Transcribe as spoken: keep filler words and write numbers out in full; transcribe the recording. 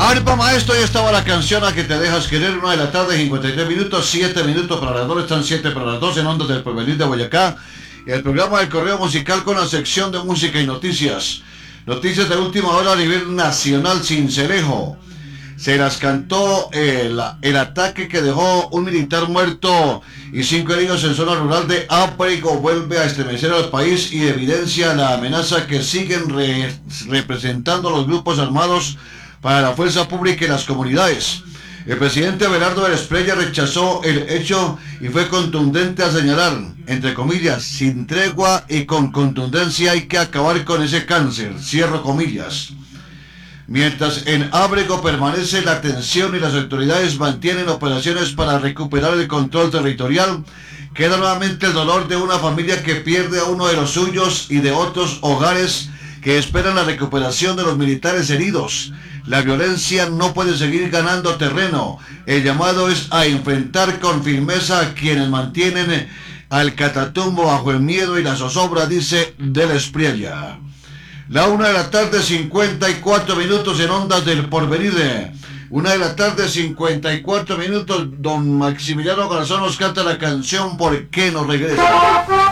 Arpa Maestro, ya estaba la canción A que te dejas querer, una de la tarde, cincuenta y tres minutos, siete minutos para las dos, están siete para las dos en Ondas del Porvenir de Boyacá. El programa del Correo Musical con la sección de música y noticias. Noticias de última hora a nivel nacional. Cincelejo. Se las cantó el, el ataque que dejó un militar muerto y cinco heridos en zona rural de Ábrego vuelve a estremecer al país y evidencia la amenaza que siguen re, representando los grupos armados para la fuerza pública y las comunidades. El presidente Abelardo Esprella rechazó el hecho y fue contundente a señalar, entre comillas, sin tregua y con contundencia hay que acabar con ese cáncer, cierro comillas. Mientras en Ábrego permanece la tensión y las autoridades mantienen operaciones para recuperar el control territorial, queda nuevamente el dolor de una familia que pierde a uno de los suyos y de otros hogares que esperan la recuperación de los militares heridos. La violencia no puede seguir ganando terreno. El llamado es a enfrentar con firmeza a quienes mantienen al Catatumbo bajo el miedo y la zozobra, dice Del Espriella. La una de la tarde, cincuenta y cuatro minutos en Ondas del Porvenir. Una de la tarde, cincuenta y cuatro minutos. Don Maximiliano Corazón nos canta la canción ¿Por qué no regresa?